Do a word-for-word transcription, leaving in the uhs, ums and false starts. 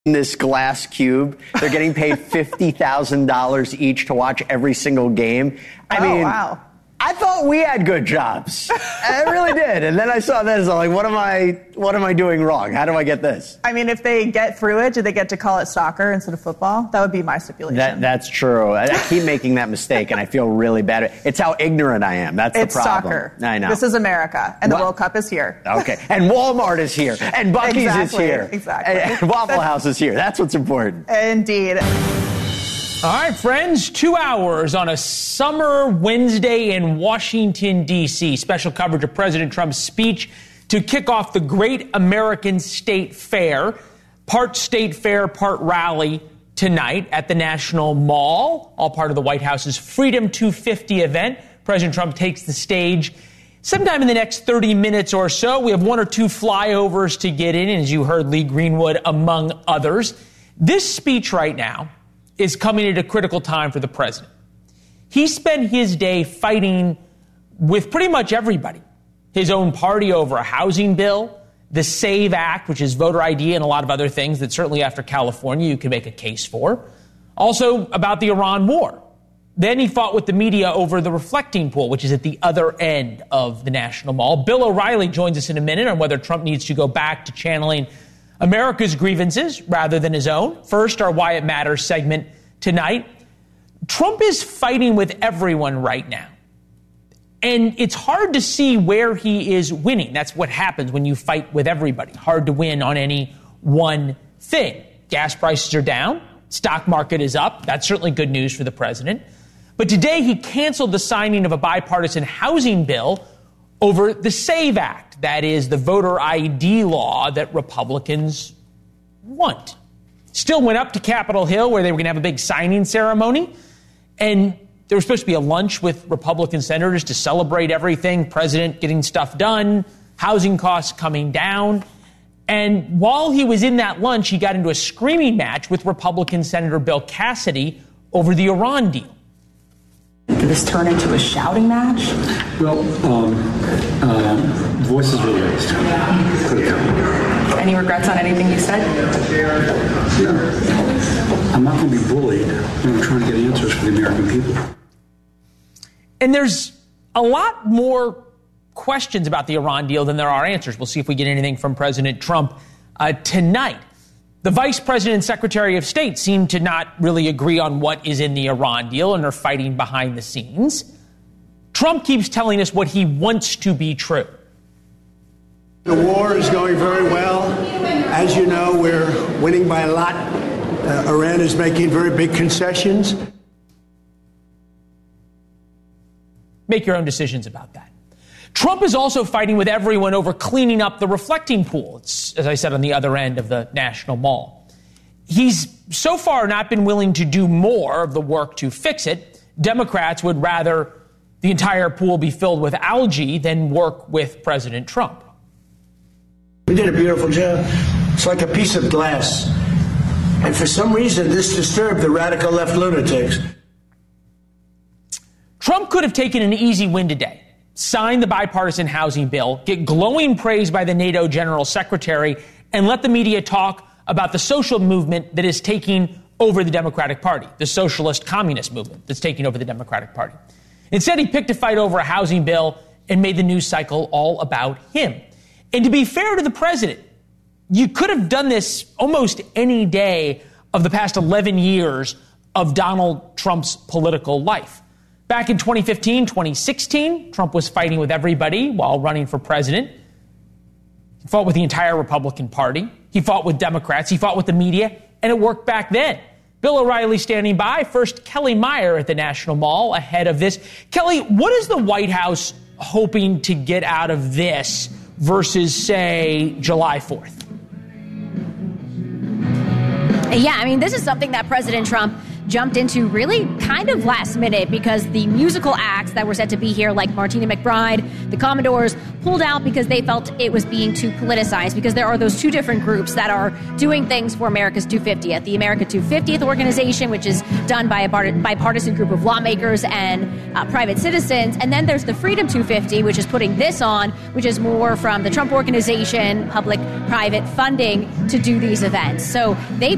in this glass cube. They're getting paid fifty thousand dollars each to watch every single game. I oh, mean, wow. I thought we had good jobs. I really did. And then I saw this. I'm like, what am I, what am I doing wrong? How do I get this? I mean, if they get through it, do they get to call it soccer instead of football? That would be my stipulation. That, that's true. I, I keep making that mistake, and I feel really bad. It's how ignorant I am. That's it's the problem. It's soccer. I know. This is America, and the well, World Cup is here. Okay. And Walmart is here, and Buc-ee's exactly, is here. Exactly. And Waffle House is here. That's what's important. Indeed. All right, friends, two hours on a summer Wednesday in Washington, D C Special coverage of President Trump's speech to kick off the Great American State Fair. Part state fair, part rally tonight at the National Mall, all part of the White House's Freedom two fifty event. President Trump takes the stage sometime in the next thirty minutes or so. We have one or two flyovers to get in, as you heard Lee Greenwood, among others. This speech right now is coming at a critical time for the president. He spent his day fighting with pretty much everybody. His own party over a housing bill, the SAVE Act, which is voter I D and a lot of other things that certainly after California you can make a case for. Also about the Iran war. Then he fought with the media over the reflecting pool, which is at the other end of the National Mall. Bill O'Reilly joins us in a minute on whether Trump needs to go back to channeling America's grievances rather than his own. First, our Why It Matters segment tonight. Trump is fighting with everyone right now. And it's hard to see where he is winning. That's what happens when you fight with everybody. Hard to win on any one thing. Gas prices are down. Stock market is up. That's certainly good news for the president. But today he canceled the signing of a bipartisan housing bill over the SAVE Act. That is the voter I D law that Republicans want. Still went up to Capitol Hill where they were going to have a big signing ceremony. And there was supposed to be a lunch with Republican senators to celebrate everything, president getting stuff done, housing costs coming down. And while he was in that lunch, he got into a screaming match with Republican Senator Bill Cassidy over the Iran deal. Did this turn into a shouting match? Well, um, uh, voices were raised. Any regrets on anything you said? No. I'm not going to be bullied when I'm trying to get answers for the American people. And there's a lot more questions about the Iran deal than there are answers. We'll see if we get anything from President Trump uh, tonight. The Vice President and Secretary of State seem to not really agree on what is in the Iran deal and are fighting behind the scenes. Trump keeps telling us what he wants to be true. The war is going very well. As you know, we're winning by a lot. Uh, Iran is making very big concessions. Make your own decisions about that. Trump is also fighting with everyone over cleaning up the reflecting pool. It's, as I said, on the other end of the National Mall. He's so far not been willing to do more of the work to fix it. Democrats would rather the entire pool be filled with algae than work with President Trump. We did a beautiful job. It's like a piece of glass. And for some reason, this disturbed the radical left lunatics. Trump could have taken an easy win today. Sign the bipartisan housing bill, get glowing praise by the NATO General Secretary, and let the media talk about the social movement that is taking over the Democratic Party, the socialist communist movement that's taking over the Democratic Party. Instead, he picked a fight over a housing bill and made the news cycle all about him. And to be fair to the president, you could have done this almost any day of the past eleven years of Donald Trump's political life. Back in twenty fifteen, twenty sixteen, Trump was fighting with everybody while running for president. He fought with the entire Republican Party. He fought with Democrats. He fought with the media, and it worked back then. Bill O'Reilly standing by. First, Kelly Meyer at the National Mall ahead of this. Kelly, what is the White House hoping to get out of this versus, say, July fourth? Yeah, I mean, this is something that President Trump jumped into really kind of last minute because the musical acts that were set to be here, like Martina McBride, the Commodores, pulled out because they felt it was being too politicized, because there are those two different groups that are doing things for America's two hundred fiftieth. The America two hundred fiftieth organization, which is done by a bipartisan group of lawmakers and uh, private citizens. And then there's the Freedom two hundred fifty, which is putting this on, which is more from the Trump organization, public-private funding to do these events. So they